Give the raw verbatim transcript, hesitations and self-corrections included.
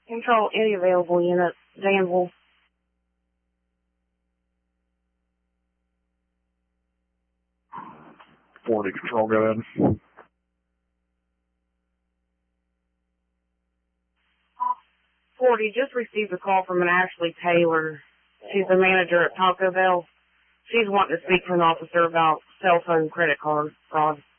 Control any available unit. Danville. forty control, go ahead. forty, just received a call from an Ashley Taylor. She's the manager at Taco Bell. She's wanting to speak to an officer about cell phone credit card fraud.